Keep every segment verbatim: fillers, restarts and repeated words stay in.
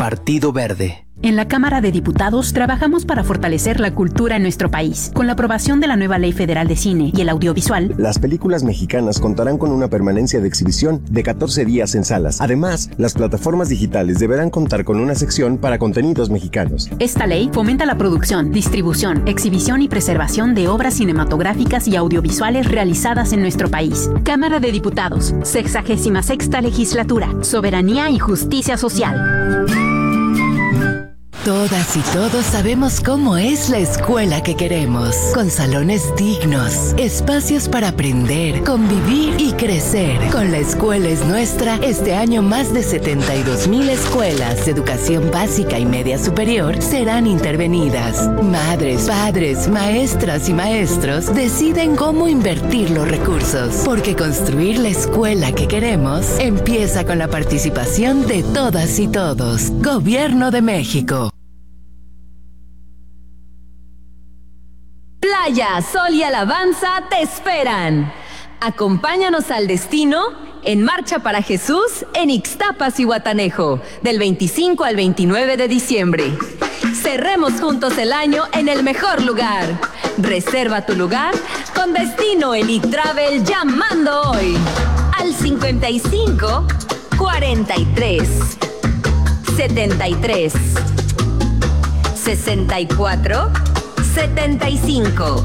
Partido Verde. En la Cámara de Diputados trabajamos para fortalecer la cultura en nuestro país. Con la aprobación de la nueva Ley Federal de Cine y el Audiovisual, las películas mexicanas contarán con una permanencia de exhibición de catorce días en salas. Además, las plataformas digitales deberán contar con una sección para contenidos mexicanos. Esta ley fomenta la producción, distribución, exhibición y preservación de obras cinematográficas y audiovisuales realizadas en nuestro país. Cámara de Diputados, sexagésima sexta legislatura, soberanía y justicia social. Todas y todos sabemos cómo es la escuela que queremos, con salones dignos, espacios para aprender, convivir y crecer. Con La Escuela es Nuestra, este año más de setenta y dos mil escuelas de educación básica y media superior serán intervenidas. Madres, padres, maestras y maestros deciden cómo invertir los recursos, porque construir la escuela que queremos empieza con la participación de todas y todos. Gobierno de México. Playa, sol y alabanza te esperan. Acompáñanos al destino en Marcha para Jesús en Ixtapas y Guatanejo, del veinticinco al veintinueve de diciembre. Cerremos juntos el año en el mejor lugar. Reserva tu lugar con destino Elite Travel llamando hoy al cincuenta y cinco, cuarenta y tres, setenta y tres, sesenta y cuatro, setenta y cinco.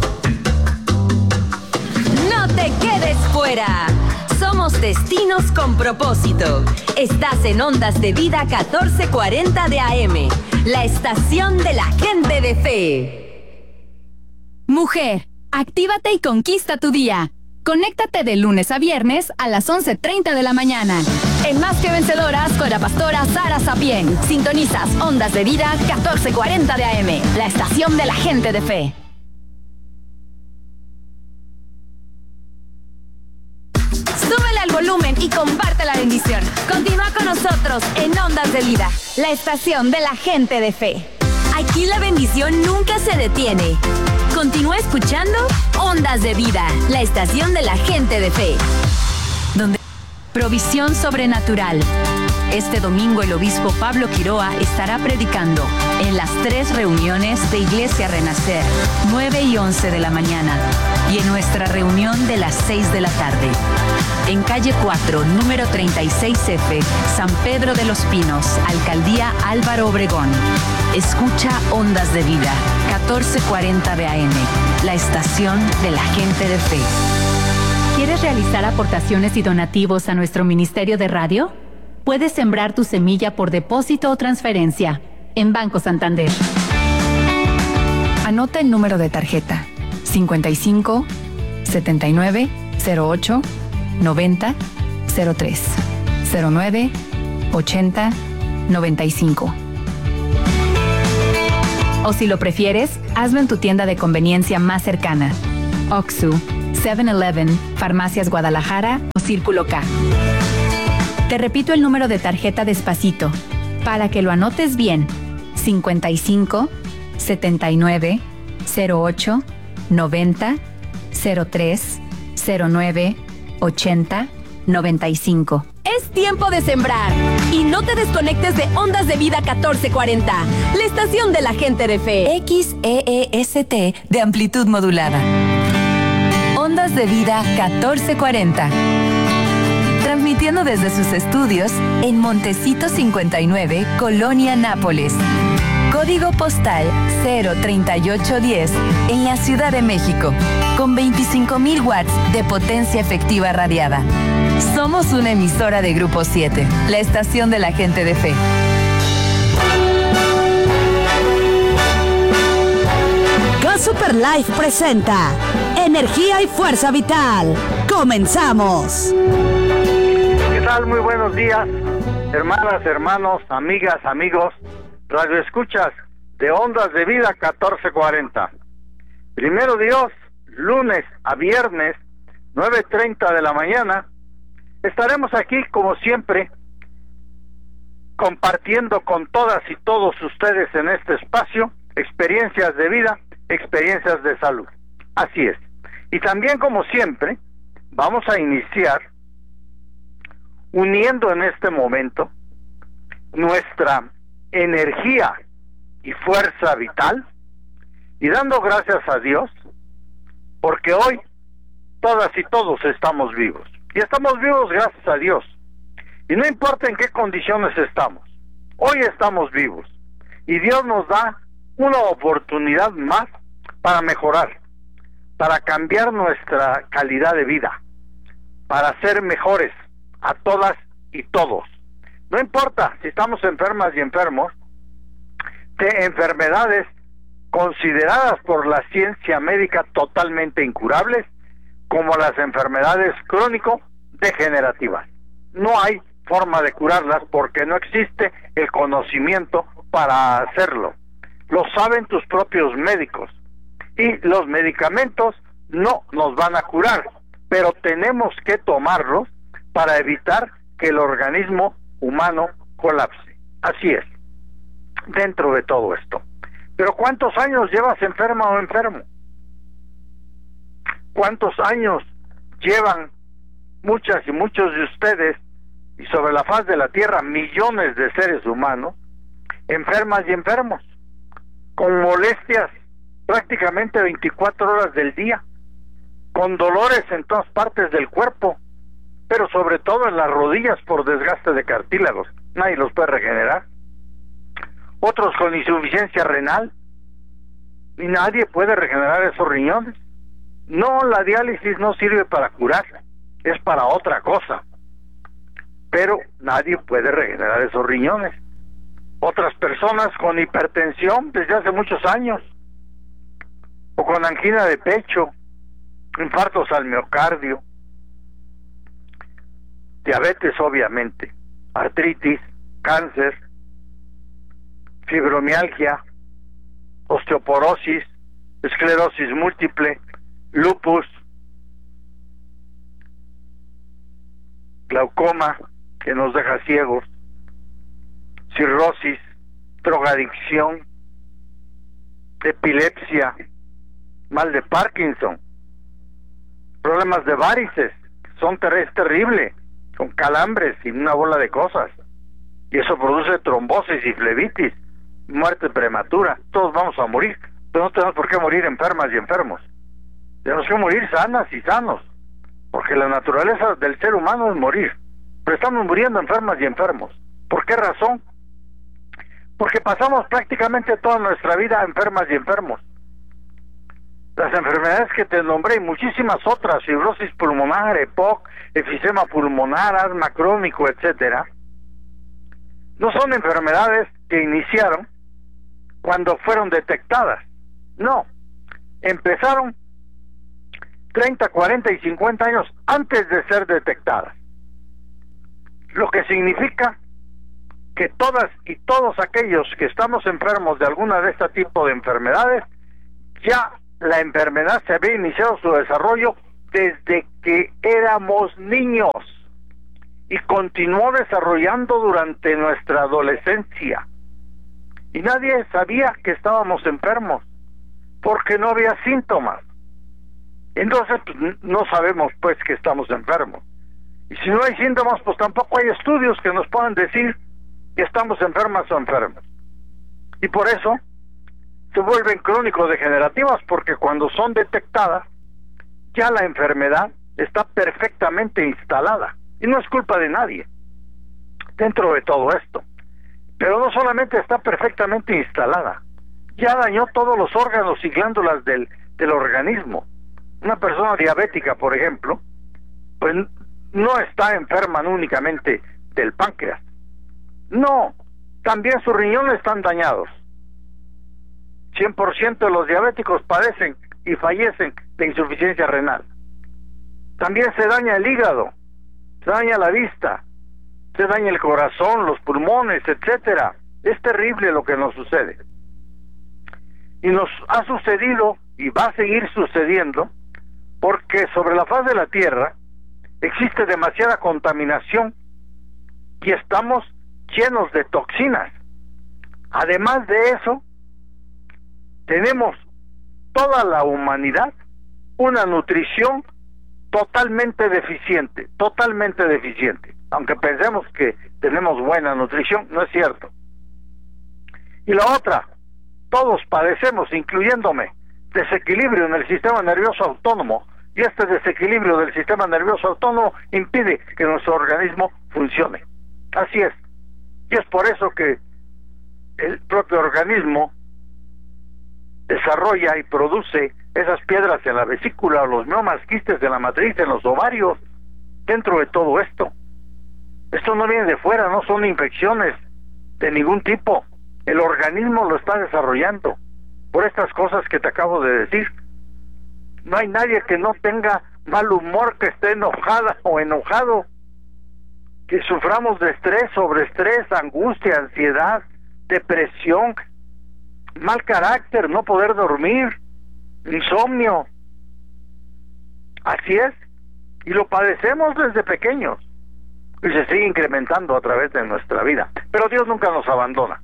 No te quedes fuera. Somos destinos con propósito. Estás en Ondas de Vida catorce cuarenta de A M, la estación de la gente de fe. Mujer, actívate y conquista tu día. Conéctate de lunes a viernes a las once treinta de la mañana. En Más que Vencedoras con la pastora Sara Sapien. Sintonizas Ondas de Vida catorce cuarenta de A M, la estación de la gente de fe. Súbele al volumen y comparte la bendición. Continúa con nosotros en Ondas de Vida, la estación de la gente de fe. Aquí la bendición nunca se detiene. Continúa escuchando Ondas de Vida, la estación de la gente de fe. Donde provisión sobrenatural. Este domingo el obispo Pablo Quiroa estará predicando en las tres reuniones de Iglesia Renacer, nueve y once de la mañana, y en nuestra reunión de las seis de la tarde. En calle cuatro, número treinta y seis F, San Pedro de los Pinos, Alcaldía Álvaro Obregón. Escucha Ondas de Vida, catorce cuarenta de A M, la estación de la gente de fe. ¿Quieres realizar aportaciones y donativos a nuestro Ministerio de Radio? Puedes sembrar tu semilla por depósito o transferencia en Banco Santander. Anota el número de tarjeta cincuenta y cinco, setenta y nueve, cero ocho, noventa, cero tres, cero nueve, ochenta, noventa y cinco. O si lo prefieres, hazlo en tu tienda de conveniencia más cercana. Oxxo, seven eleven, Farmacias Guadalajara o Círculo K. Te repito el número de tarjeta despacito, para que lo anotes bien. cincuenta y cinco, setenta y nueve, cero ocho, noventa, cero tres, cero nueve, ochenta, noventa y cinco. Es tiempo de sembrar. Y no te desconectes de Ondas de Vida catorce cuarenta, la estación de la gente de fe. X E E S T de amplitud modulada. Ondas de Vida catorce cuarenta. Transmitiendo desde sus estudios en Montecito cincuenta y nueve, Colonia Nápoles. Código postal cero treinta y ocho diez en la Ciudad de México, con veinticinco mil watts de potencia efectiva radiada. Somos una emisora de Grupo siete, la estación de la gente de fe. Go Super Life presenta Energía y Fuerza Vital. ¡Comenzamos! ¿Qué tal? Muy buenos días, hermanas, hermanos, amigas, amigos, radioescuchas de Ondas de Vida catorce cuarenta. Primero Dios, lunes a viernes, nueve treinta de la mañana, estaremos aquí como siempre, compartiendo con todas y todos ustedes en este espacio experiencias de vida, experiencias de salud. Así es. Y también como siempre, vamos a iniciar uniendo en este momento nuestra energía y fuerza vital, y dando gracias a Dios, porque hoy todas y todos estamos vivos, y estamos vivos gracias a Dios, y no importa en qué condiciones estamos, hoy estamos vivos, y Dios nos da una oportunidad más para mejorar, para cambiar nuestra calidad de vida, para ser mejores a todas y todos. No importa si estamos enfermas y enfermos de enfermedades consideradas por la ciencia médica totalmente incurables, como las enfermedades crónico-degenerativas. No hay forma de curarlas porque no existe el conocimiento para hacerlo. Lo saben tus propios médicos. Y los medicamentos no nos van a curar, pero tenemos que tomarlos para evitar que el organismo humano colapse. Así es, dentro de todo esto. Pero ¿cuántos años llevas enferma o enfermo? ¿Cuántos años llevan muchas y muchos de ustedes, y sobre la faz de la tierra millones de seres humanos, enfermas y enfermos, con molestias prácticamente veinticuatro horas del día, con dolores en todas partes del cuerpo, pero sobre todo en las rodillas por desgaste de cartílagos? Nadie los puede regenerar. Otros con insuficiencia renal, y nadie puede regenerar esos riñones. No, la diálisis no sirve para curar, es para otra cosa, pero nadie puede regenerar esos riñones. Otras personas con hipertensión desde hace muchos años, o con angina de pecho, infartos al miocardio, diabetes obviamente, artritis, cáncer, fibromialgia, osteoporosis, esclerosis múltiple, lupus, glaucoma, que nos deja ciegos, cirrosis, drogadicción, epilepsia, mal de Parkinson, problemas de varices, son ter es terrible, con calambres y una bola de cosas, y eso produce trombosis y flebitis, muerte prematura. Todos vamos a morir, pero no tenemos por qué morir enfermas y enfermos. Tenemos que morir sanas y sanos, porque la naturaleza del ser humano es morir, pero estamos muriendo enfermas y enfermos. ¿Por qué razón? Porque pasamos prácticamente toda nuestra vida enfermas y enfermos. Las enfermedades que te nombré y muchísimas otras, fibrosis pulmonar, E P O C, efisema pulmonar, asma crónico, etcétera, no son enfermedades que iniciaron cuando fueron detectadas. No, empezaron treinta, cuarenta y cincuenta años antes de ser detectadas. Lo que significa que todas y todos aquellos que estamos enfermos de alguna de este tipo de enfermedades, ya la enfermedad se había iniciado su desarrollo desde que éramos niños y continuó desarrollando durante nuestra adolescencia. Y nadie sabía que estábamos enfermos porque no había síntomas. Entonces pues, no sabemos pues que estamos enfermos. Y si no hay síntomas, pues tampoco hay estudios que nos puedan decir que estamos enfermas o enfermos. Y por eso se vuelven crónico-degenerativas, porque cuando son detectadas, ya la enfermedad está perfectamente instalada. Y no es culpa de nadie dentro de todo esto. Pero no solamente está perfectamente instalada, ya dañó todos los órganos y glándulas del, del organismo. Una persona diabética, por ejemplo, pues no está enferma únicamente del páncreas. No, también sus riñones están dañados. cien por ciento de los diabéticos padecen y fallecen de insuficiencia renal. También se daña el hígado, se daña la vista, se daña el corazón, los pulmones, etcétera. Es terrible lo que nos sucede. Y nos ha sucedido y va a seguir sucediendo porque sobre la faz de la Tierra existe demasiada contaminación y estamos llenos de toxinas. Además de eso, tenemos toda la humanidad una nutrición totalmente deficiente, totalmente deficiente. Aunque pensemos que tenemos buena nutrición, no es cierto. Y la otra, todos padecemos, incluyéndome, desequilibrio en el sistema nervioso autónomo, y este desequilibrio del sistema nervioso autónomo impide que nuestro organismo funcione. Así es. Y es por eso que el propio organismo desarrolla y produce esas piedras en la vesícula, o los miomas, quistes de la matriz, en los ovarios, dentro de todo esto. Esto no viene de fuera, no son infecciones de ningún tipo. El organismo lo está desarrollando por estas cosas que te acabo de decir. No hay nadie que no tenga mal humor, que esté enojada o enojado, que suframos de estrés, sobre estrés, angustia, ansiedad, depresión, mal carácter, no poder dormir, insomnio. Así es, y lo padecemos desde pequeños y se sigue incrementando a través de nuestra vida, pero Dios nunca nos abandona.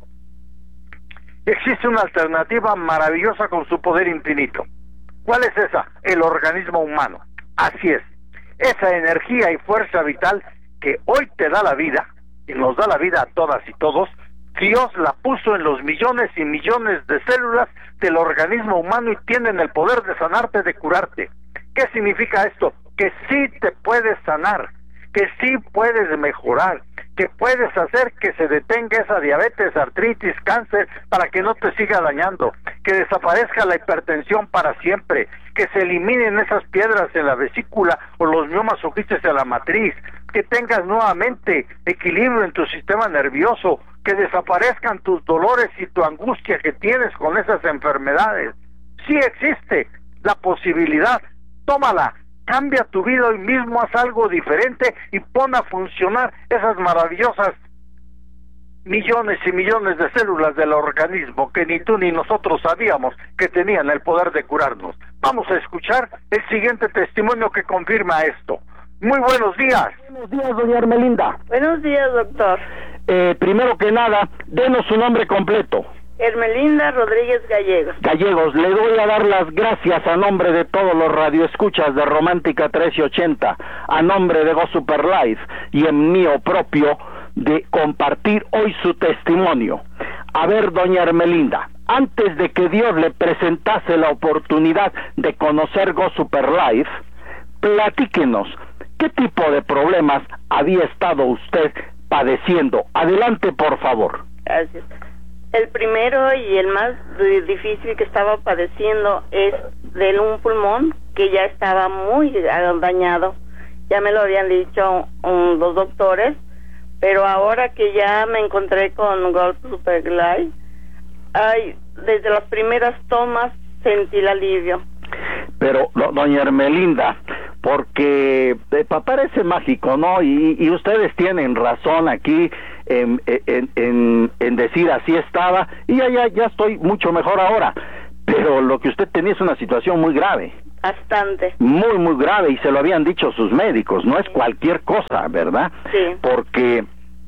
Existe una alternativa maravillosa con su poder infinito. ¿Cuál es esa? El organismo humano. Así es, esa energía y fuerza vital que hoy te da la vida, y nos da la vida a todas y todos, Dios la puso en los millones y millones de células del organismo humano y tienen el poder de sanarte, de curarte. ¿Qué significa esto? Que sí te puedes sanar, que sí puedes mejorar, que puedes hacer que se detenga esa diabetes, artritis, cáncer, para que no te siga dañando, que desaparezca la hipertensión para siempre, que se eliminen esas piedras en la vesícula o los miomas o quistes de la matriz, que tengas nuevamente equilibrio en tu sistema nervioso, que desaparezcan tus dolores y tu angustia que tienes con esas enfermedades. Sí existe la posibilidad, tómala, cambia tu vida hoy mismo, haz algo diferente y pon a funcionar esas maravillosas millones y millones de células del organismo que ni tú ni nosotros sabíamos que tenían el poder de curarnos. Vamos a escuchar el siguiente testimonio que confirma esto. Muy buenos días. Buenos días, doña Hermelinda. Buenos días, doctor. Eh, primero que nada, denos su nombre completo. Hermelinda Rodríguez Gallegos. Gallegos, le doy a dar las gracias a nombre de todos los radioescuchas de Romántica trece ochenta, a nombre de Go Super Life y en mío propio, de compartir hoy su testimonio. A ver, doña Hermelinda, antes de que Dios le presentase la oportunidad de conocer Go Super Life, platíquenos, ¿qué tipo de problemas había estado usted padeciendo? Adelante, por favor. Gracias. El primero y el más difícil que estaba padeciendo es de un pulmón que ya estaba muy dañado. Ya me lo habían dicho um, los doctores, pero ahora que ya me encontré con Go Super Life, ay, desde las primeras tomas sentí el alivio. Pero, do, doña Hermelinda, porque eh, parece mágico, ¿no? Y, y ustedes tienen razón aquí en, en, en, en decir así estaba, y ya, ya, ya estoy mucho mejor ahora. Pero lo que usted tenía es una situación muy grave. Bastante. Muy, muy grave, y se lo habían dicho sus médicos, no es cualquier cosa, ¿verdad? Sí. Porque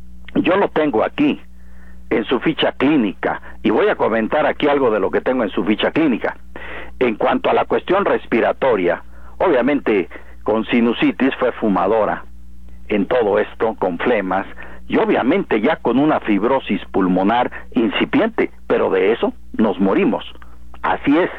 yo lo tengo aquí, en su ficha clínica, y voy a comentar aquí algo de lo que tengo en su ficha clínica. En cuanto a la cuestión respiratoria, obviamente con sinusitis, fue fumadora en todo esto, con flemas, y obviamente ya con una fibrosis pulmonar incipiente, pero de eso nos morimos. Así es,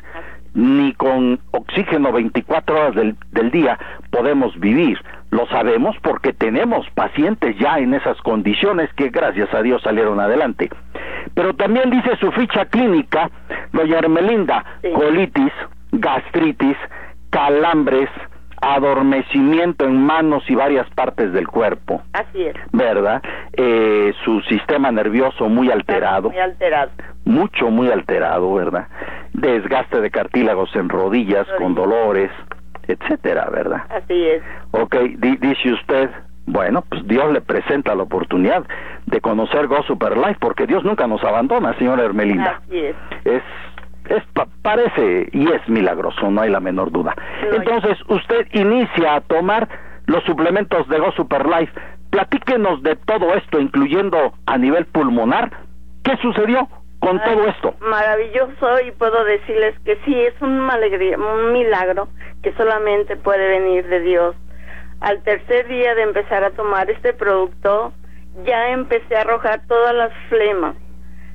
ni con oxígeno veinticuatro horas del, del día podemos vivir. Lo sabemos porque tenemos pacientes ya en esas condiciones que gracias a Dios salieron adelante. Pero también dice su ficha clínica, doña Hermelinda, sí, colitis, gastritis, calambres, adormecimiento en manos y varias partes del cuerpo. Así es. ¿Verdad? Eh, su sistema nervioso muy alterado. Muy alterado. Mucho, muy alterado, ¿verdad? Desgaste de cartílagos en rodillas, rodillas. con dolores, etcétera, ¿verdad? Así es. Ok, di, dice usted, bueno, pues Dios le presenta la oportunidad de conocer Go Super Life, porque Dios nunca nos abandona, señora Hermelinda. Así es. Es, es parece y es milagroso, no hay la menor duda. No, Entonces, usted inicia a tomar los suplementos de Go Super Life. Platíquenos de todo esto, incluyendo a nivel pulmonar. ¿Qué sucedió con Ay, todo esto? Maravilloso, y puedo decirles que sí, es un, alegría, un milagro que solamente puede venir de Dios. Al tercer día de empezar a tomar este producto, ya empecé a arrojar todas las flemas,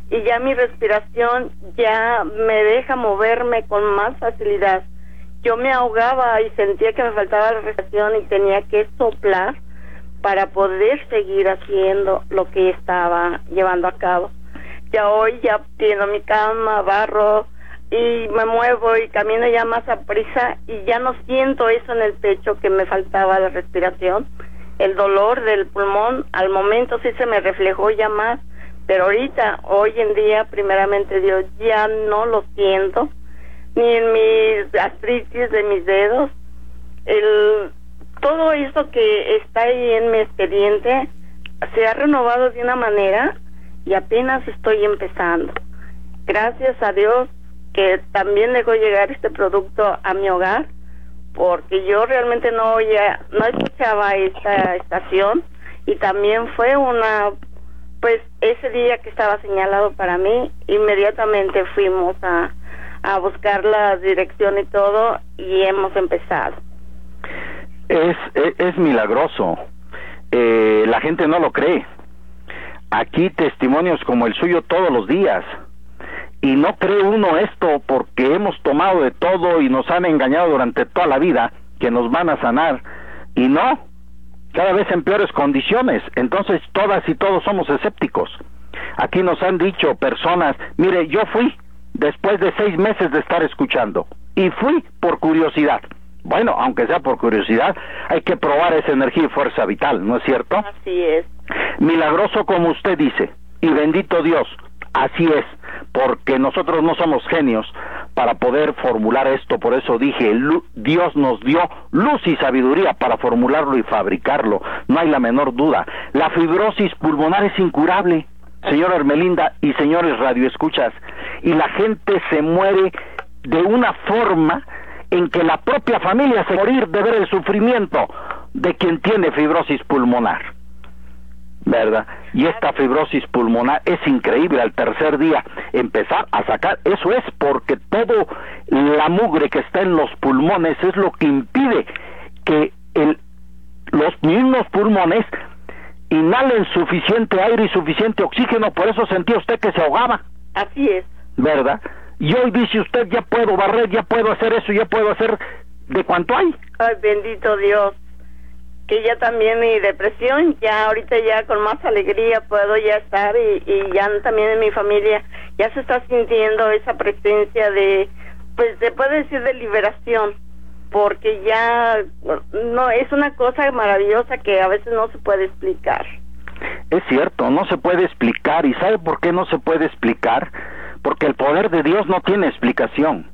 y ya mi respiración ya me deja moverme con más facilidad. Yo me ahogaba y sentía que me faltaba la respiración y tenía que soplar para poder seguir haciendo lo que estaba llevando a cabo. Ya hoy ya tiendo mi cama, barro y me muevo y camino ya más a prisa y ya no siento eso en el pecho que me faltaba la respiración. El dolor del pulmón al momento sí se me reflejó ya más, pero ahorita, hoy en día, primeramente Dios, ya no lo siento, ni en mis artritis de mis dedos. El, todo eso que está ahí en mi expediente se ha renovado de una manera y apenas estoy empezando. Gracias a Dios que también dejó llegar este producto a mi hogar, porque yo realmente no oía, no escuchaba esta estación y también fue una, pues ese día que estaba señalado para mí, inmediatamente fuimos a, a buscar la dirección y todo y hemos empezado. Es, es, es milagroso, eh, la gente no lo cree. Aquí testimonios como el suyo todos los días. Y no cree uno esto porque hemos tomado de todo y nos han engañado durante toda la vida que nos van a sanar. Y no, cada vez en peores condiciones. Entonces todas y todos somos escépticos. Aquí nos han dicho personas, mire, yo fui después de seis meses de estar escuchando. Y fui por curiosidad. Bueno, aunque sea por curiosidad, hay que probar esa energía y fuerza vital, ¿no es cierto? Así es. Milagroso como usted dice. Y bendito Dios. Así es, porque nosotros no somos genios para poder formular esto, por eso dije, Dios nos dio luz y sabiduría para formularlo y fabricarlo, no hay la menor duda. La fibrosis pulmonar es incurable, señora Ermelinda y señores radioescuchas, y la gente se muere de una forma en que la propia familia se morir de ver el sufrimiento de quien tiene fibrosis pulmonar. ¿Verdad? Y esta fibrosis pulmonar es increíble, al tercer día empezar a sacar, eso es porque todo la mugre que está en los pulmones es lo que impide que el, los mismos pulmones inhalen suficiente aire y suficiente oxígeno, por eso sentía usted que se ahogaba. Así es. ¿Verdad? Y hoy dice usted, ya puedo barrer, ya puedo hacer eso, ya puedo hacer, ¿de cuánto hay? Ay, bendito Dios. Que ya también mi depresión, ya ahorita ya con más alegría puedo ya estar y, y ya también en mi familia ya se está sintiendo esa presencia de, pues se puede decir de liberación, porque ya no es una cosa maravillosa que a veces no se puede explicar. Es cierto, no se puede explicar. ¿Y sabe por qué no se puede explicar? Porque el poder de Dios no tiene explicación.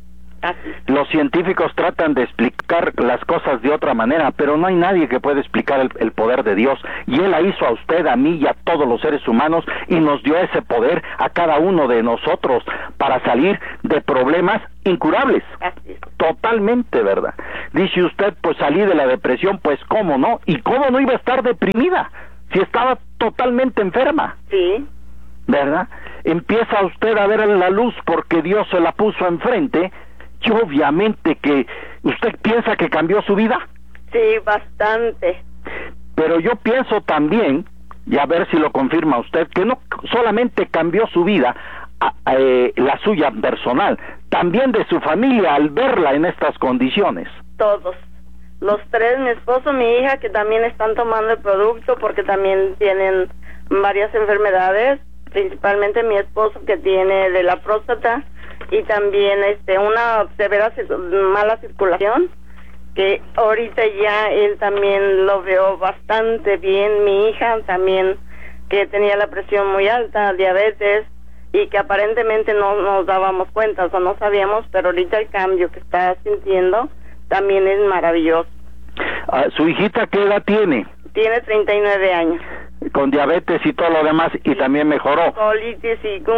Los científicos tratan de explicar las cosas de otra manera, pero no hay nadie que pueda explicar el, el poder de Dios, y Él la hizo a usted, a mí y a todos los seres humanos, y nos dio ese poder a cada uno de nosotros para salir de problemas incurables. Totalmente, ¿verdad? Dice usted, pues salí de la depresión, pues cómo no, y cómo no iba a estar deprimida si estaba totalmente enferma. Sí. ¿Verdad? Empieza usted a ver la luz porque Dios se la puso enfrente. Y obviamente que usted piensa que cambió su vida. Sí, bastante. Pero yo pienso también, y a ver si lo confirma usted, que no solamente cambió su vida, a, a, eh, la suya personal, también de su familia al verla en estas condiciones. Todos. Los tres, mi esposo, mi hija, que también están tomando el producto porque también tienen varias enfermedades, principalmente mi esposo que tiene de la próstata, y también este una severa mala circulación, que ahorita ya él también lo veo bastante bien. Mi hija también, que tenía la presión muy alta, diabetes, y que aparentemente no nos dábamos cuenta, o sea, no sabíamos, pero ahorita el cambio que está sintiendo también es maravilloso. Ah, ¿su hijita qué edad tiene? Tiene treinta y nueve años. Con diabetes y todo lo demás, y sí, también mejoró. Colitis y con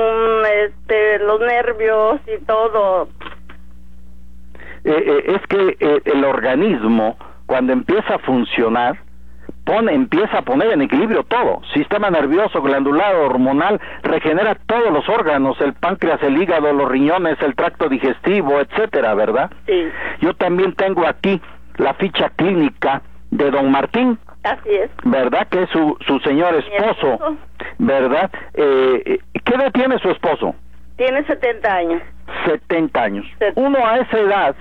este, los nervios y todo. Eh, eh, es que eh, el organismo, cuando empieza a funcionar, pone, empieza a poner en equilibrio todo. Sistema nervioso, glandular, hormonal, regenera todos los órganos, el páncreas, el hígado, los riñones, el tracto digestivo, etcétera, ¿verdad? Sí. Yo también tengo aquí la ficha clínica de don Martín. Así es. ¿Verdad? Que es su, su señor esposo, ¿verdad? Eh, ¿Qué ¿Qué edad tiene su esposo? Tiene setenta años. setenta años. Uno a esa edad,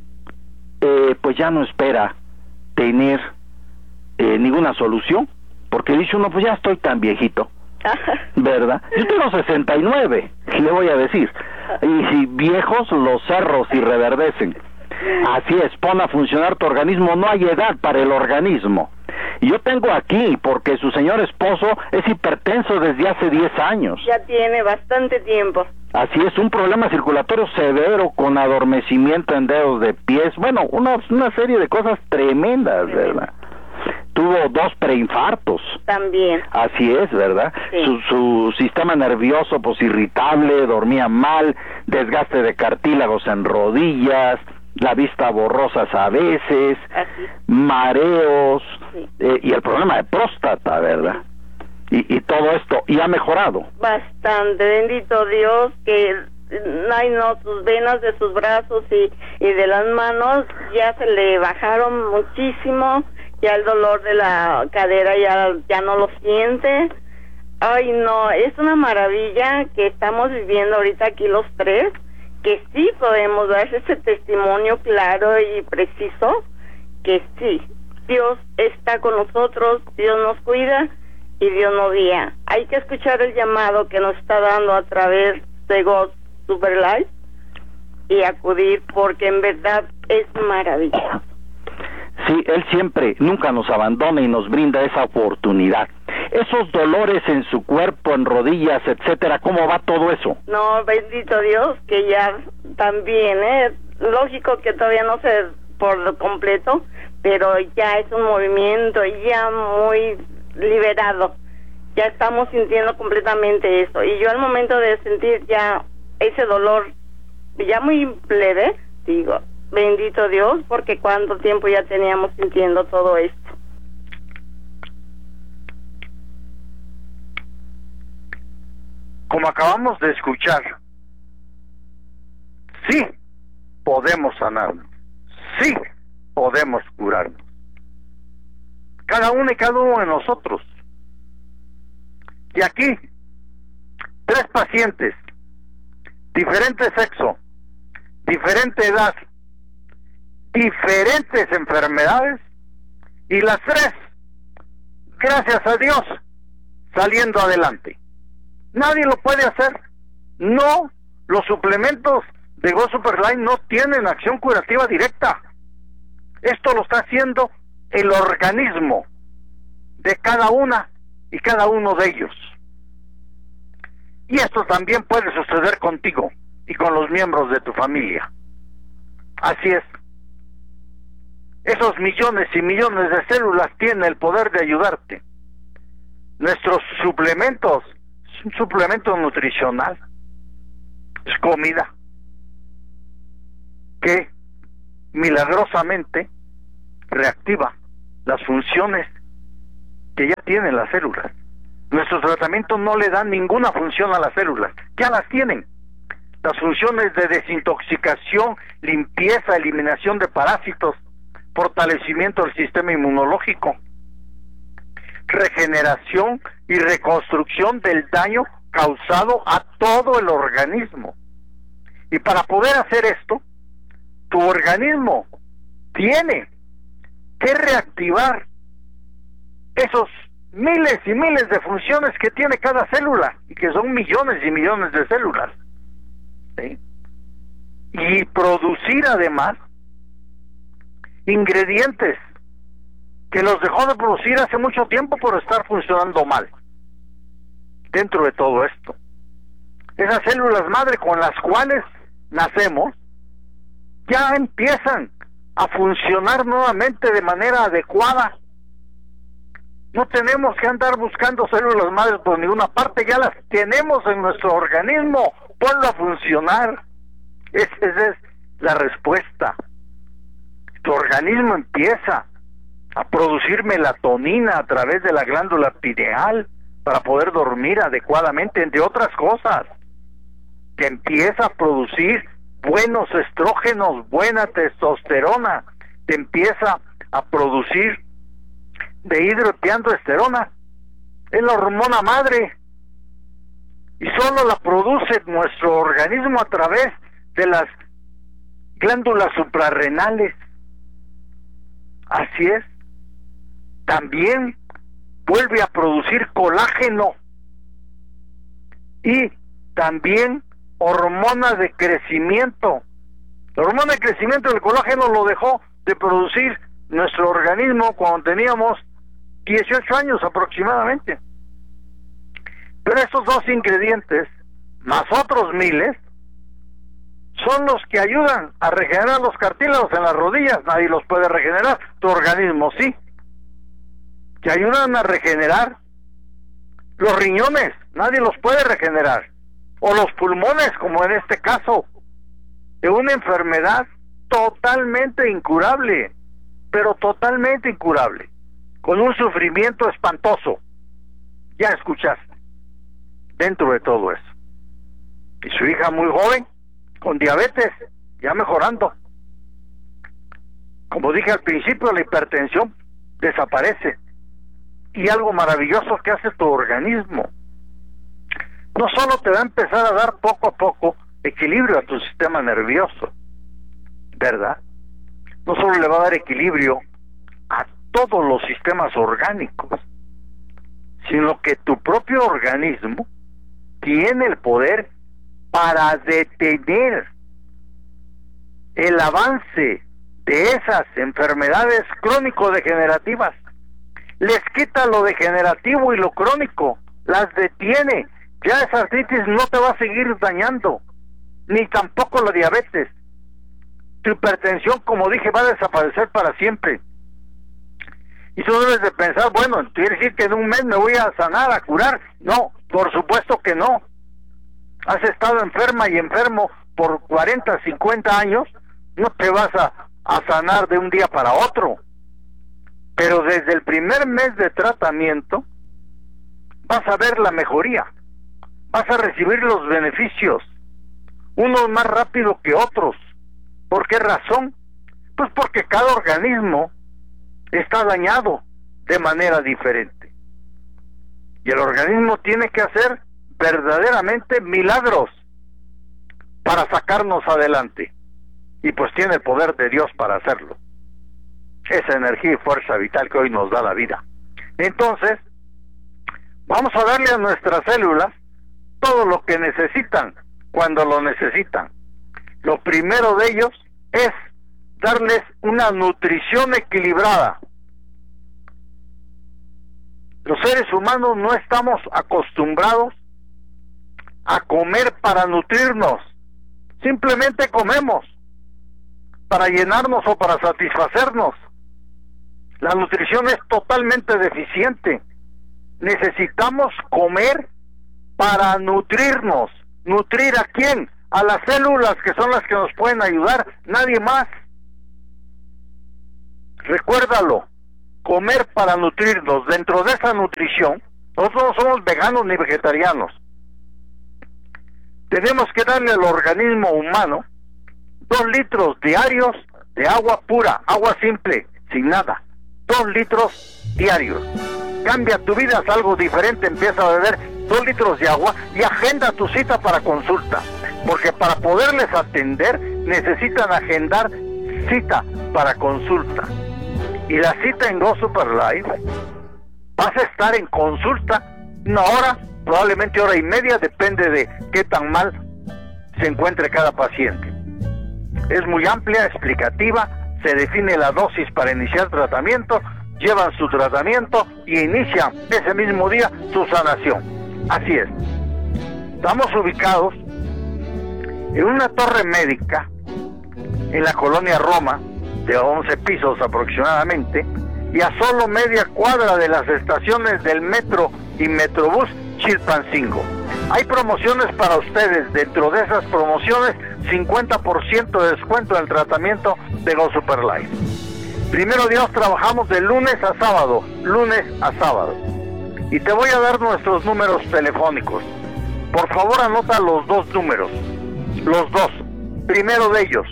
eh, pues ya no espera tener eh, ninguna solución, porque dice uno, pues ya estoy tan viejito, ¿verdad? Yo tengo sesenta y nueve, le voy a decir, y si viejos los cerros y reverdecen. Así es, pon a funcionar tu organismo, no hay edad para el organismo. Y yo tengo aquí, porque su señor esposo es hipertenso desde hace diez años. Ya tiene bastante tiempo. Así es, un problema circulatorio severo con adormecimiento en dedos de pies, bueno, una, una serie de cosas tremendas, ¿verdad? Tuvo dos preinfartos. También. Así es, ¿verdad? Sí. Su, su sistema nervioso, pues irritable, dormía mal, desgaste de cartílagos en rodillas, la vista borrosas a veces, Así. mareos, sí. eh, y el problema de próstata, ¿verdad? Y, y todo esto, y ha mejorado. Bastante, bendito Dios, que ay no, sus venas de sus brazos y, y de las manos ya se le bajaron muchísimo, ya el dolor de la cadera ya, ya no lo siente. Ay no, es una maravilla que estamos viviendo ahorita aquí los tres, que sí podemos dar ese testimonio claro y preciso, que sí, Dios está con nosotros, Dios nos cuida y Dios nos guía. Hay que escuchar el llamado que nos está dando a través de God Super Life y acudir, porque en verdad es maravilloso. Sí, Él siempre, nunca nos abandona y nos brinda esa oportunidad. Esos dolores en su cuerpo, en rodillas, etcétera, ¿cómo va todo eso? No, bendito Dios, que ya también, ¿eh? Lógico que todavía no sé por completo, pero ya es un movimiento ya muy liberado. Ya estamos sintiendo completamente eso. Y yo al momento de sentir ya ese dolor, ya muy leve, digo, bendito Dios, porque cuánto tiempo ya teníamos sintiendo todo esto. Como acabamos de escuchar, sí podemos sanarnos, sí podemos curarnos. Cada uno y cada uno de nosotros. Y aquí, tres pacientes, diferente sexo, diferente edad, diferentes enfermedades, y las tres, gracias a Dios, saliendo adelante. Nadie lo puede hacer. No, los suplementos de Go Superline no tienen acción curativa directa. Esto lo está haciendo el organismo de cada una y cada uno de ellos. Y esto también puede suceder contigo y con los miembros de tu familia. Así es. Esos millones y millones de células tienen el poder de ayudarte. Nuestros suplementos, es un suplemento nutricional, es comida que milagrosamente reactiva las funciones que ya tienen las células. Nuestros tratamientos no le dan ninguna función a las células, ya las tienen. Las funciones de desintoxicación, limpieza, eliminación de parásitos, fortalecimiento del sistema inmunológico, regeneración y reconstrucción del daño causado a todo el organismo. Y para poder hacer esto, tu organismo tiene que reactivar esos miles y miles de funciones que tiene cada célula, y que son millones y millones de células, ¿sí? Y producir además ingredientes que los dejó de producir hace mucho tiempo por estar funcionando mal. Dentro de todo esto, esas células madre con las cuales nacemos ya empiezan a funcionar nuevamente de manera adecuada. No tenemos que andar buscando células madres por ninguna parte, ya las tenemos en nuestro organismo. Ponlo a funcionar. Esa es la respuesta. Tu organismo empieza a producir melatonina a través de la glándula pineal para poder dormir adecuadamente, entre otras cosas. Que empieza a producir buenos estrógenos, buena testosterona, te empieza a producir dihidrotestosterona, es la hormona madre, y solo la produce nuestro organismo a través de las glándulas suprarrenales. Así es. También vuelve a producir colágeno y también hormona de crecimiento. La hormona de crecimiento del colágeno lo dejó de producir nuestro organismo cuando teníamos dieciocho años aproximadamente. Pero estos dos ingredientes, más otros miles, son los que ayudan a regenerar los cartílagos en las rodillas. Nadie los puede regenerar, tu organismo sí. Que ayudan a regenerar los riñones, nadie los puede regenerar. O los pulmones, como en este caso, de una enfermedad totalmente incurable, pero totalmente incurable, con un sufrimiento espantoso. Ya escuchaste, dentro de todo eso. Y su hija muy joven, con diabetes, ya mejorando. Como dije al principio, la hipertensión desaparece. Y algo maravilloso que hace tu organismo, no solo te va a empezar a dar poco a poco equilibrio a tu sistema nervioso, ¿verdad? No solo le va a dar equilibrio a todos los sistemas orgánicos, sino que tu propio organismo tiene el poder para detener el avance de esas enfermedades crónico-degenerativas. Les quita lo degenerativo y lo crónico, las detiene. Ya esa artritis no te va a seguir dañando, ni tampoco la diabetes. Tu hipertensión, como dije, va a desaparecer para siempre. Y tú debes de pensar, bueno, ¿quiere decir que en un mes me voy a sanar, a curar? No, por supuesto que no. Has estado enferma y enfermo por cuarenta, cincuenta años, no te vas a, a sanar de un día para otro. Pero desde el primer mes de tratamiento vas a ver la mejoría, vas a recibir los beneficios, unos más rápido que otros. ¿Por qué razón? Pues porque cada organismo está dañado de manera diferente. Y el organismo tiene que hacer verdaderamente milagros para sacarnos adelante. Y pues tiene el poder de Dios para hacerlo. Esa energía y fuerza vital que hoy nos da la vida. Entonces, vamos a darle a nuestras células todo lo que necesitan cuando lo necesitan. Lo primero de ellos es darles una nutrición equilibrada. Los seres humanos no estamos acostumbrados a comer para nutrirnos. Simplemente comemos para llenarnos o para satisfacernos. La nutrición es totalmente deficiente. Necesitamos comer para nutrirnos. ¿Nutrir a quién? A las células, que son las que nos pueden ayudar, nadie más. Recuérdalo, comer para nutrirnos. Dentro de esa nutrición, nosotros no somos veganos ni vegetarianos. Tenemos que darle al organismo humano dos litros diarios de agua pura, agua simple, sin nada. Dos litros diarios. Cambia tu vida, haz algo diferente, empieza a beber dos litros de agua y agenda tu cita para consulta. Porque para poderles atender necesitan agendar cita para consulta. Y la cita en Go Super Life, vas a estar en consulta una hora, probablemente hora y media, depende de qué tan mal se encuentre cada paciente. Es muy amplia, explicativa, se define la dosis para iniciar tratamiento, llevan su tratamiento y inician ese mismo día su sanación. Así es. Estamos ubicados en una torre médica en la colonia Roma, de once pisos aproximadamente, y a solo media cuadra de las estaciones del metro y Metrobús Chilpancingo. Hay promociones para ustedes. Dentro de esas promociones, cincuenta por ciento de descuento en el tratamiento de Go Super Life. Primero Dios, trabajamos de lunes a sábado, lunes a sábado. Y te voy a dar nuestros números telefónicos. Por favor, anota los dos números, los dos. Primero de ellos,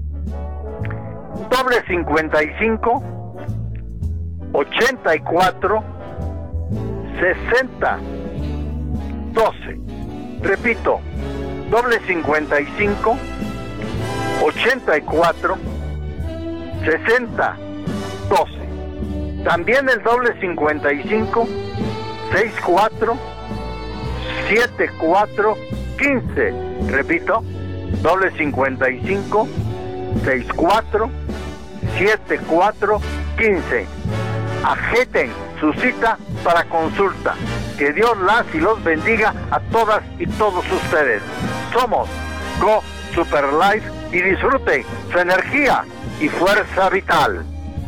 doble cincuenta y cinco, ochenta y cuatro, sesenta, doce. Repito, doble cincuenta y cinco, ochenta y cuatro, sesenta, doce. También el doble cincuenta y cinco, sesenta y cuatro, setenta y cuatro, quince. Repito, doble cincuenta y cinco, sesenta y cuatro, setenta y cuatro, quince. Agenden su cita para consulta. Que Dios las y los bendiga a todas y todos ustedes. Somos Go Super Life y disfruten su energía y fuerza vital.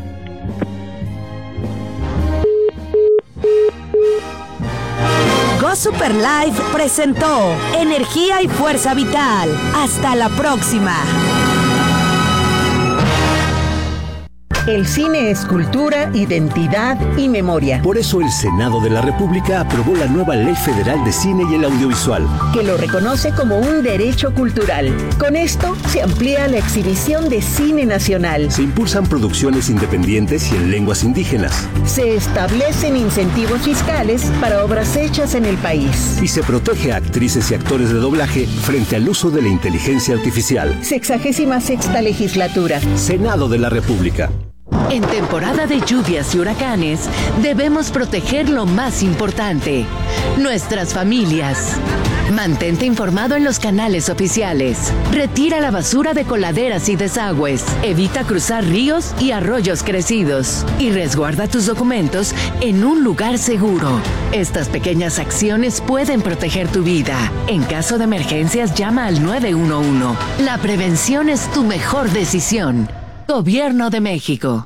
Go Super Life presentó Energía y Fuerza Vital. Hasta la próxima. El cine es cultura, identidad y memoria. Por eso el Senado de la República aprobó la nueva Ley Federal de Cine y el Audiovisual, que lo reconoce como un derecho cultural. Con esto se amplía la exhibición de cine nacional. Se impulsan producciones independientes y en lenguas indígenas. Se establecen incentivos fiscales para obras hechas en el país. Y se protege a actrices y actores de doblaje frente al uso de la inteligencia artificial. Sexagésima sexta legislatura. Senado de la República. En temporada de lluvias y huracanes, debemos proteger lo más importante, nuestras familias. Mantente informado en los canales oficiales. Retira la basura de coladeras y desagües. Evita cruzar ríos y arroyos crecidos. Y resguarda tus documentos en un lugar seguro. Estas pequeñas acciones pueden proteger tu vida. En caso de emergencias, llama al nueve uno uno. La prevención es tu mejor decisión. Gobierno de México.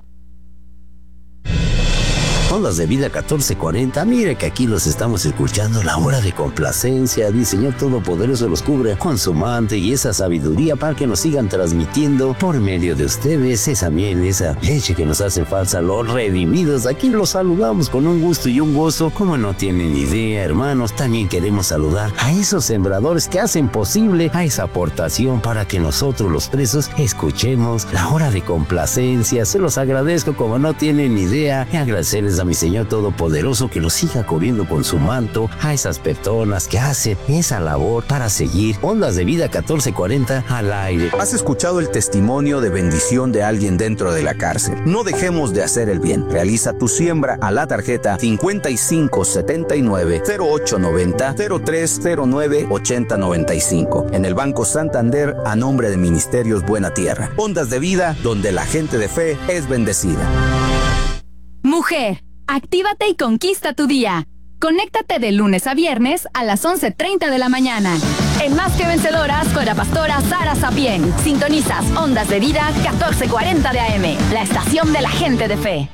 Ondas de Vida catorce cuarenta, mire que aquí los estamos escuchando, la hora de complacencia. El Señor Todopoderoso los cubre con su manto y esa sabiduría para que nos sigan transmitiendo por medio de ustedes esa miel, esa leche que nos hace falta, los redimidos. Aquí los saludamos con un gusto y un gozo, como no tienen idea, hermanos. También queremos saludar a esos sembradores que hacen posible a esa aportación para que nosotros los presos escuchemos la hora de complacencia. Se los agradezco como no tienen idea, y agradecerles a mi Señor Todopoderoso que los siga cubriendo con su manto, a esas personas que hacen esa labor para seguir Ondas de Vida catorce cuarenta al aire. Has escuchado el testimonio de bendición de alguien dentro de la cárcel. No dejemos de hacer el bien. Realiza tu siembra a la tarjeta cincuenta y cinco setenta y nueve cero ocho noventa cero tres cero nueve ochenta noventa y cinco en el Banco Santander a nombre de Ministerios Buena Tierra. Ondas de Vida, donde la gente de fe es bendecida. Mujer, actívate y conquista tu día. Conéctate de lunes a viernes a las once treinta de la mañana. En Más que Vencedoras con la pastora Sara Sapien. Sintonizas Ondas de Vida catorce cuarenta de A M, la estación de la gente de fe.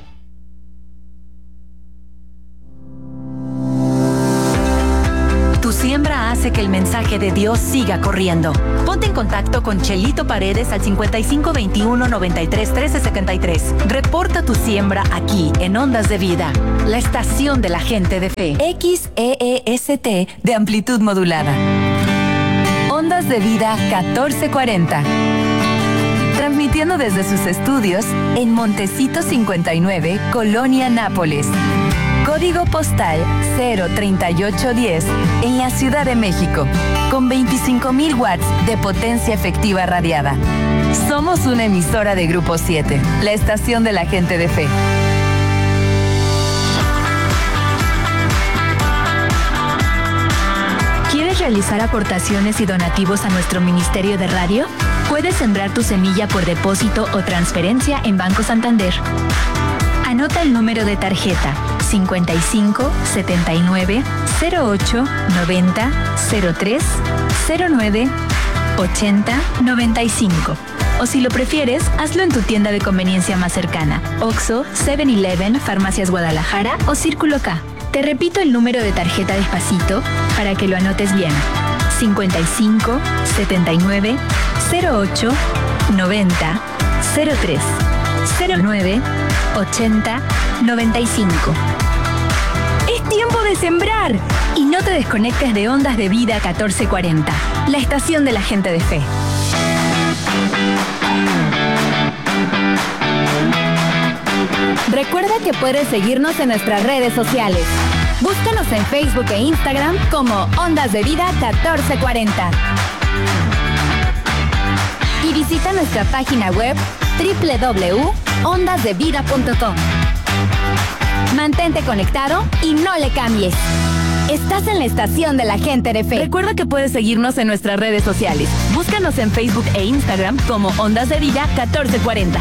Tu siembra hace que el mensaje de Dios siga corriendo. Ponte en contacto con Chelito Paredes al cincuenta y cinco veintiuno noventa y tres trece setenta y tres. Reporta tu siembra aquí en Ondas de Vida, la estación de la gente de fe. X E E S T de amplitud modulada. Ondas de Vida catorce cuarenta. Transmitiendo desde sus estudios en Montecito cincuenta y nueve, Colonia Nápoles. Código postal cero treinta y ocho diez en la Ciudad de México, con veinticinco mil watts de potencia efectiva radiada. Somos una emisora de Grupo siete, la estación de la gente de fe. ¿Quieres realizar aportaciones y donativos a nuestro Ministerio de Radio? Puedes sembrar tu semilla por depósito o transferencia en Banco Santander. Anota el número de tarjeta cincuenta y cinco setenta y nueve cero ocho noventa cero tres cero nueve ochenta noventa y cinco. O si lo prefieres, hazlo en tu tienda de conveniencia más cercana: Oxxo, seven eleven, Farmacias Guadalajara o Círculo K. Te repito el número de tarjeta despacito para que lo anotes bien: cincuenta y cinco setenta y nueve cero ocho noventa cero tres cero nueve ochenta noventa y cinco. Es tiempo de sembrar y no te desconectes de Ondas de Vida catorce cuarenta, la estación de la gente de fe. Recuerda que puedes seguirnos en nuestras redes sociales. Búscanos en Facebook e Instagram como Ondas de Vida catorce cuarenta. Y visita nuestra página web doble u doble u doble u punto ondas de vida punto com. Mantente conectado y no le cambies. Estás en la estación de la gente de fe. Recuerda que puedes seguirnos en nuestras redes sociales. Búscanos en Facebook e Instagram como Ondas de Vida catorce cuarenta.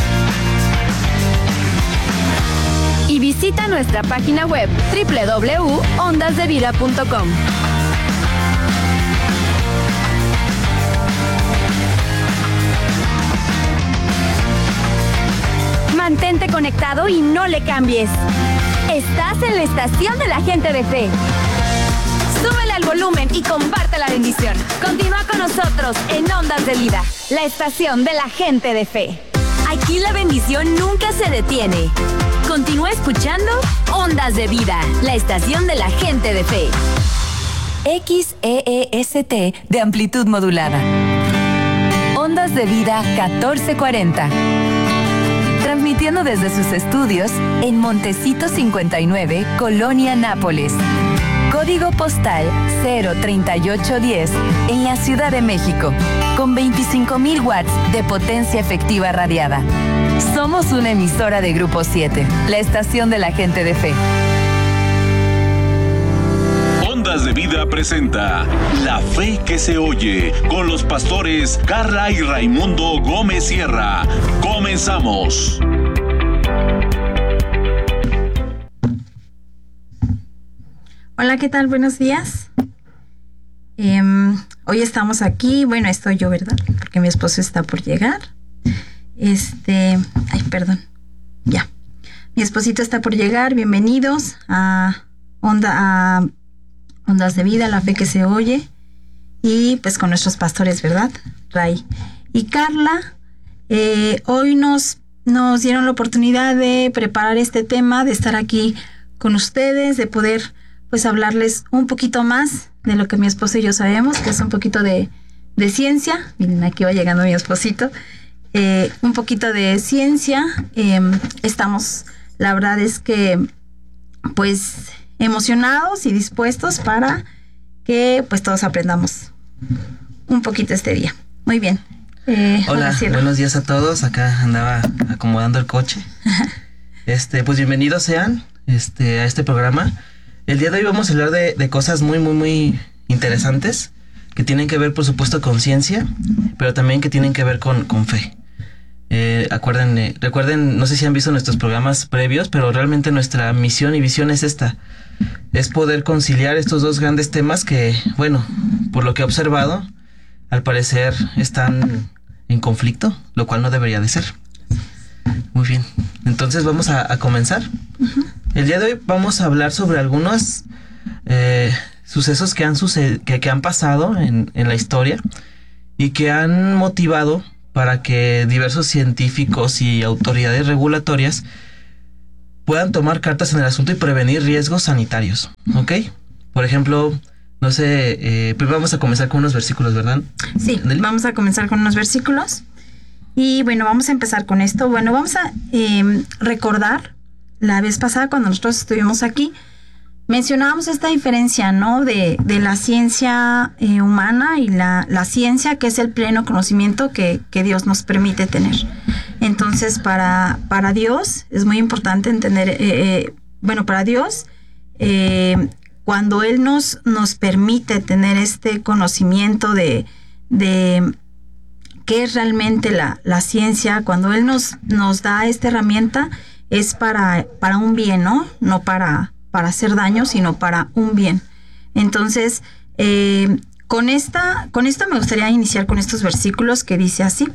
Y visita nuestra página web doble u doble u doble u punto ondas de vida punto com. Mantente conectado y no le cambies. Estás en la estación de la gente de fe. Súbele al volumen y comparte la bendición. Continúa con nosotros en Ondas de Vida, la estación de la gente de fe. Aquí la bendición nunca se detiene. Continúa escuchando Ondas de Vida, la estación de la gente de fe. X E E S T de amplitud modulada. Ondas de Vida catorce cuarenta. Transmitiendo desde sus estudios en Montecito cincuenta y nueve, Colonia Nápoles. Código postal cero treinta y ocho diez en la Ciudad de México, con veinticinco mil watts de potencia efectiva radiada. Somos una emisora de Grupo siete, la estación de la gente de fe. Ondas de Vida presenta La Fe que se oye con los pastores Carla y Raimundo Gómez Sierra. Comenzamos. Hola, ¿qué tal? Buenos días. Eh, hoy estamos aquí, bueno, estoy yo, ¿verdad? Porque mi esposo está por llegar. Este, ay, perdón. Ya. Mi esposito está por llegar. Bienvenidos a Onda, a Ondas de Vida, La Fe que se oye. Y pues con nuestros pastores, ¿verdad? Ray y Carla. Eh, hoy nos, nos dieron la oportunidad de preparar este tema, de estar aquí con ustedes, de poder pues hablarles un poquito más de lo que mi esposo y yo sabemos, que es un poquito de, de ciencia. Miren, aquí va llegando mi esposito. Eh, un poquito de ciencia. Eh, estamos, la verdad es que pues emocionados y dispuestos para que pues todos aprendamos un poquito este día. Muy bien. Eh, hola, buenos días a todos. Acá andaba acomodando el coche. Este, pues bienvenidos sean este, a este programa. El día de hoy vamos a hablar de, de cosas muy, muy, muy interesantes que tienen que ver, por supuesto, con ciencia, pero también que tienen que ver con, con fe. Eh, acuerden, eh, recuerden, no sé si han visto nuestros programas previos, pero realmente nuestra misión y visión es esta. Es poder conciliar estos dos grandes temas que, bueno, por lo que he observado, al parecer están en conflicto, lo cual no debería de ser. Muy bien, entonces vamos a, a comenzar. Uh-huh. El día de hoy vamos a hablar sobre algunos eh, sucesos que han, suced- que, que han pasado en, en la historia y que han motivado para que diversos científicos y autoridades regulatorias puedan tomar cartas en el asunto y prevenir riesgos sanitarios, ¿ok? Por ejemplo, no sé, eh, primero vamos a comenzar con unos versículos, ¿verdad? Sí, vamos a comenzar con unos versículos. Y bueno, vamos a empezar con esto. Bueno, vamos a eh, recordar la vez pasada cuando nosotros estuvimos aquí, mencionábamos esta diferencia, ¿no? De, de la ciencia eh, humana y la, la ciencia que es el pleno conocimiento que, que Dios nos permite tener. Entonces, para, para Dios es muy importante entender, eh, eh, bueno, para Dios, eh, cuando Él nos, nos permite tener este conocimiento de, de qué es realmente la, la ciencia, cuando Él nos, nos da esta herramienta, es para, para un bien, ¿no? No para, para hacer daño, sino para un bien. Entonces, eh, con esta, con esto me gustaría iniciar con estos versículos que dice así.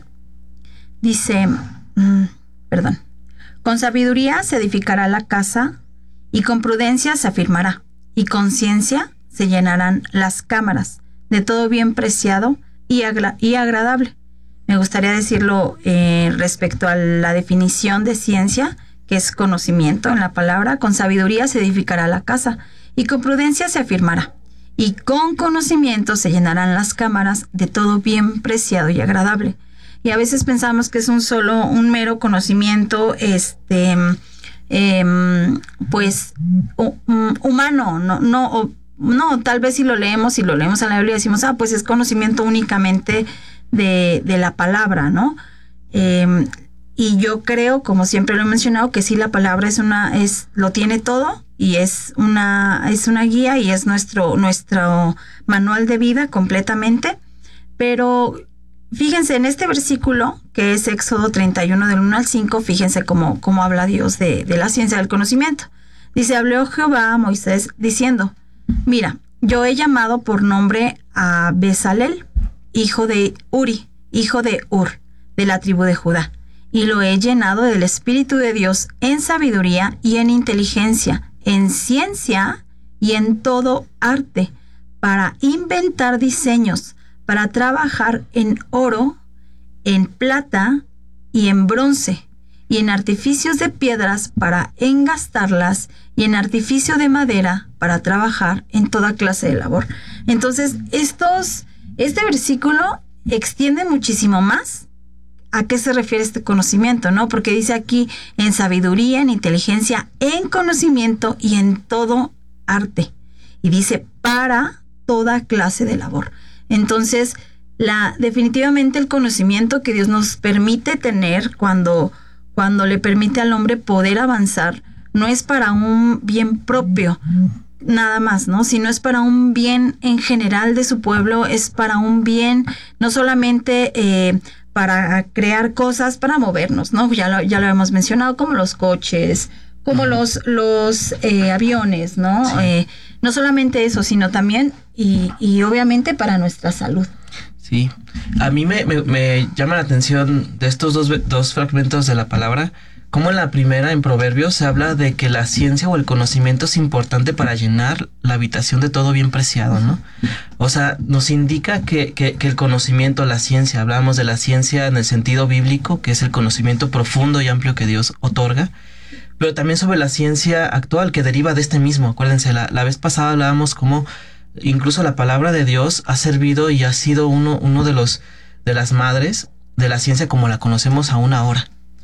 Dice, mmm, perdón. Con sabiduría se edificará la casa, y con prudencia se afirmará, y con ciencia se llenarán las cámaras de todo bien preciado y, agra- y agradable. Me gustaría decirlo eh, respecto a la definición de ciencia, que es conocimiento en la palabra. Con sabiduría se edificará la casa, y con prudencia se afirmará, y con conocimiento se llenarán las cámaras de todo bien preciado y agradable. Y a veces pensamos que es un solo, un mero conocimiento este, eh, pues hu- humano, no, no, no, tal vez si lo leemos, si lo leemos en la Biblia decimos, ah, pues es conocimiento únicamente de, de la palabra, ¿no? Eh, y yo creo, como siempre lo he mencionado, que sí, la palabra es una, es, lo tiene todo, y es una, es una guía y es nuestro, nuestro manual de vida completamente. Pero fíjense en este versículo, que es Éxodo treinta y uno del uno al cinco, fíjense cómo, cómo habla Dios de, de la ciencia del conocimiento. Dice, habló Jehová a Moisés diciendo, mira, yo he llamado por nombre a Bezalel, hijo de Uri, hijo de Ur, de la tribu de Judá, y lo he llenado del Espíritu de Dios en sabiduría y en inteligencia, en ciencia y en todo arte, para inventar diseños, para trabajar en oro, en plata y en bronce, y en artificios de piedras para engastarlas, y en artificio de madera para trabajar en toda clase de labor. Entonces, estos, este versículo extiende muchísimo más a qué se refiere este conocimiento, ¿no? Porque dice aquí en sabiduría, en inteligencia, en conocimiento y en todo arte. Y dice para toda clase de labor. Entonces, la, definitivamente el conocimiento que Dios nos permite tener cuando, cuando le permite al hombre poder avanzar, no es para un bien propio, nada más, ¿no? Sino es para un bien en general de su pueblo, es para un bien, no solamente eh, para crear cosas, para movernos, ¿no? Ya lo, ya lo hemos mencionado, como los coches, como uh-huh. los, los eh, aviones, ¿no? Sí. Eh, no solamente eso, sino también y, y obviamente para nuestra salud. Sí, a mí me, me, me llama la atención de estos dos, dos fragmentos de la palabra, como en la primera, en Proverbios, se habla de que la ciencia o el conocimiento es importante para llenar la habitación de todo bien preciado, ¿no? O sea, nos indica que, que, que el conocimiento, la ciencia, hablamos de la ciencia en el sentido bíblico, que es el conocimiento profundo y amplio que Dios otorga, pero también sobre la ciencia actual que deriva de este mismo. Acuérdense, la, la vez pasada hablábamos cómo incluso la palabra de Dios ha servido y ha sido uno, uno de los de las madres de la ciencia como la conocemos aún ahora.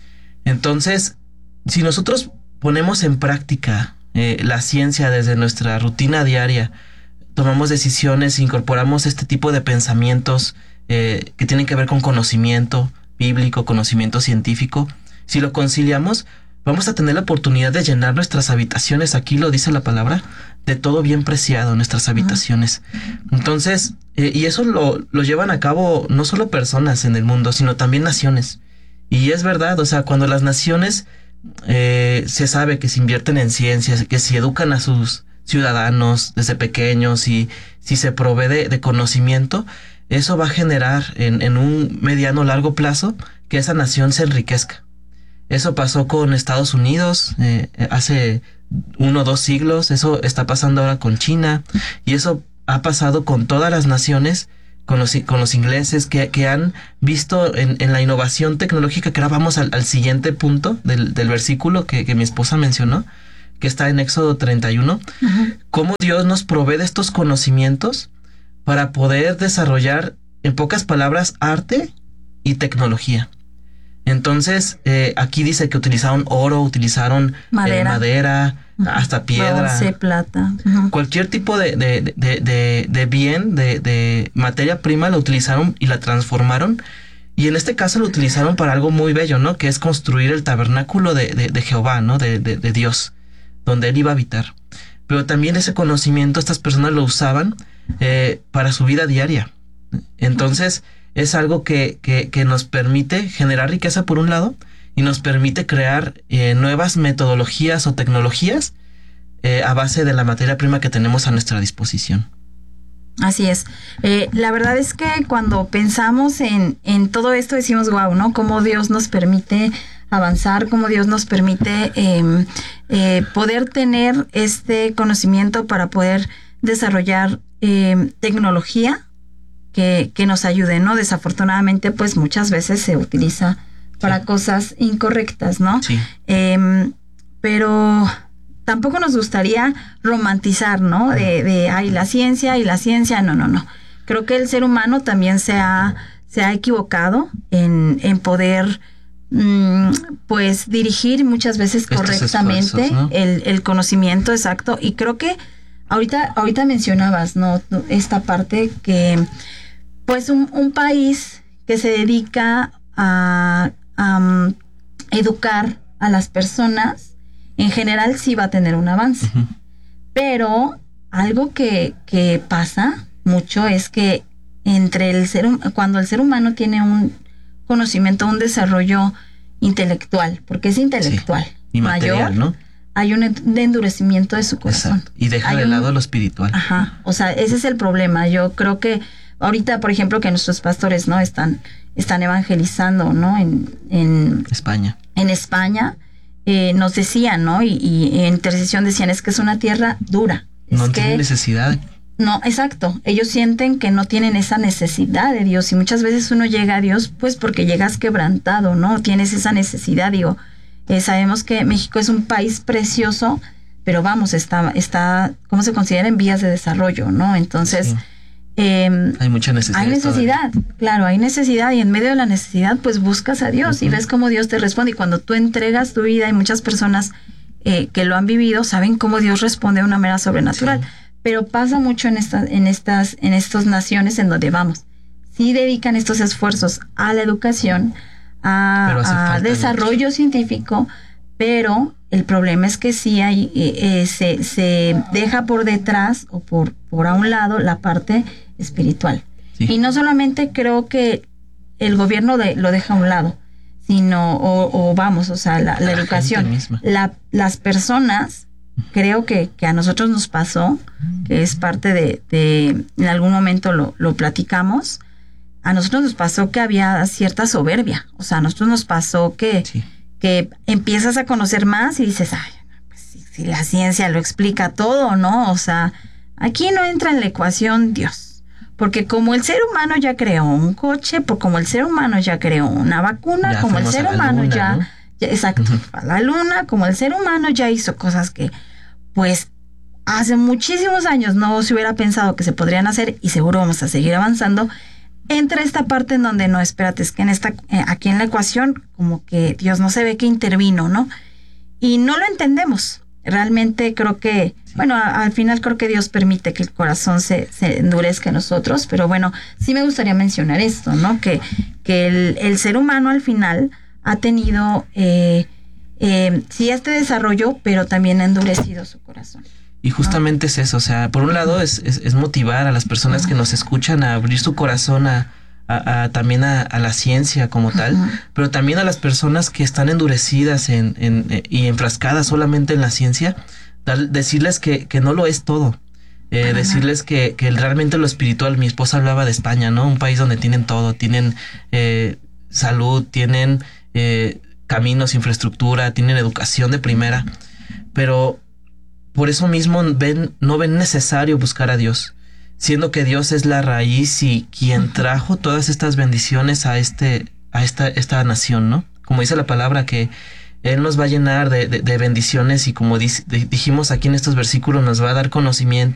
Entonces, si nosotros ponemos en práctica eh, la ciencia desde nuestra rutina diaria, tomamos decisiones, incorporamos este tipo de pensamientos eh, que tienen que ver con conocimiento bíblico, conocimiento científico, si lo conciliamos, vamos a tener la oportunidad de llenar nuestras habitaciones, aquí lo dice la palabra, de todo bien preciado, nuestras habitaciones. Entonces, eh, y eso lo, lo llevan a cabo no solo personas en el mundo, sino también naciones. Y es verdad, o sea, cuando las naciones eh, se sabe que se invierten en ciencias, que se educan a sus ciudadanos desde pequeños y si se provee de, de conocimiento, eso va a generar en, en un mediano largo plazo que esa nación se enriquezca. Eso pasó con Estados Unidos eh, hace uno o dos siglos, eso está pasando ahora con China y eso ha pasado con todas las naciones, con los, con los ingleses que, que han visto en, en la innovación tecnológica, que ahora vamos al, al siguiente punto del, del versículo que, que mi esposa mencionó, que está en Éxodo treinta y uno, uh-huh. Cómo Dios nos provee de estos conocimientos para poder desarrollar, en pocas palabras, arte y tecnología. Entonces, eh, aquí dice que utilizaron oro, utilizaron madera, eh, madera uh-huh. hasta piedra. Bronce, plata. Uh-huh. Cualquier tipo de, de, de, de, de bien, de, de materia prima, la utilizaron y la transformaron. Y en este caso lo utilizaron para algo muy bello, ¿no? Que es construir el tabernáculo de, de, de Jehová, ¿no? De, de, de Dios, donde Él iba a habitar. Pero también ese conocimiento estas personas lo usaban eh, para su vida diaria. Entonces... Uh-huh. Es algo que, que, que nos permite generar riqueza por un lado y nos permite crear eh, nuevas metodologías o tecnologías eh, a base de la materia prima que tenemos a nuestra disposición. Así es. Eh, la verdad es que cuando pensamos en, en todo esto decimos, wow, ¿no? Cómo Dios nos permite avanzar, cómo Dios nos permite eh, eh, poder tener este conocimiento para poder desarrollar eh, tecnología Que, que nos ayude, ¿no? Desafortunadamente, pues muchas veces se utiliza para sí. cosas incorrectas, ¿no? Sí. Eh, pero tampoco nos gustaría romantizar, ¿no? De, de, ay, la ciencia y la ciencia, no, no, no. Creo que el ser humano también se ha, se ha equivocado en, en poder mm, pues dirigir muchas veces Estos correctamente esfuerzos, ¿no? el, el conocimiento exacto. Y creo que ahorita, ahorita mencionabas, ¿no? Esta parte que, pues un, un país que se dedica a, a um, educar a las personas, en general sí va a tener un avance. Uh-huh. Pero algo que, que pasa mucho es que entre el ser cuando el ser humano tiene un conocimiento, un desarrollo intelectual, porque es intelectual, sí, y material, mayor, ¿no? Hay un endurecimiento de su corazón. Exacto. Y deja hay de un, lado lo espiritual. Ajá, o sea, ese es el problema. Yo creo que ahorita, por ejemplo, que nuestros pastores, ¿no? Están, están evangelizando, ¿no? En, en España. En España, eh, nos decían, ¿no? Y, y en intercesión decían, es que es una tierra dura. No es tiene que, necesidad. No, exacto. Ellos sienten que no tienen esa necesidad de Dios. Y muchas veces uno llega a Dios, pues porque llegas quebrantado, ¿no? Tienes esa necesidad, digo. Eh, sabemos que México es un país precioso, pero vamos, está, está, ¿cómo se considera? En vías de desarrollo, ¿no? Entonces, sí. eh, hay mucha necesidad. Hay necesidad, todavía. Claro, hay necesidad, y en medio de la necesidad, pues buscas a Dios, uh-huh. y ves cómo Dios te responde. Y cuando tú entregas tu vida, hay muchas personas eh, que lo han vivido, saben cómo Dios responde de una manera sobrenatural. Sí. Pero pasa mucho en estas, en estas, en estas naciones en donde vamos. Sí dedican estos esfuerzos a la educación, a, a desarrollo mucho. científico, pero el problema es que sí hay, eh, eh, se, se deja por detrás o por, por a un lado la parte espiritual. Sí. Y no solamente creo que el gobierno de, lo deja a un lado, sino, o, o vamos, o sea, la, la, la educación, la, las personas, creo que, que a nosotros nos pasó, que es parte de, de en algún momento lo, lo platicamos. A nosotros nos pasó que había cierta soberbia. O sea, a nosotros nos pasó que, sí. que empiezas a conocer más y dices, ay, pues si, si la ciencia lo explica todo, ¿no? O sea, aquí no entra en la ecuación Dios. Porque como el ser humano ya creó un coche, por como el ser humano ya creó una vacuna, ya como el ser humano luna, ya, ¿no? ya... Exacto, uh-huh. a la luna, como el ser humano ya hizo cosas que, pues, hace muchísimos años no se hubiera pensado que se podrían hacer, y seguro vamos a seguir avanzando. Entra esta parte en donde no, espérate, es que en esta, eh, aquí en la ecuación, como que Dios no se ve que intervino, ¿no? Y no lo entendemos. Realmente creo que, sí. bueno, a, al final creo que Dios permite que el corazón se, se endurezca en nosotros, pero bueno, sí me gustaría mencionar esto, ¿no? Que, que el, el ser humano al final ha tenido, eh, eh, sí, este desarrollo, pero también ha endurecido su corazón. Y justamente es eso, o sea, por un lado es, es, es motivar a las personas que nos escuchan a abrir su corazón a, a, a también a, a la ciencia como tal, uh-huh. pero también a las personas que están endurecidas en, en, en, y enfrascadas solamente en la ciencia, dar, decirles que, que no lo es todo, eh, uh-huh. decirles que, que realmente lo espiritual, mi esposa hablaba de España, ¿no? Un país donde tienen todo, tienen eh, salud, tienen eh, caminos, infraestructura, tienen educación de primera, pero... Por eso mismo ven, no ven necesario buscar a Dios, siendo que Dios es la raíz y quien trajo todas estas bendiciones a este, a esta, esta nación, ¿no? Como dice la palabra, que Él nos va a llenar de, de, de bendiciones, y como di, de, dijimos aquí en estos versículos, nos va a dar conocimiento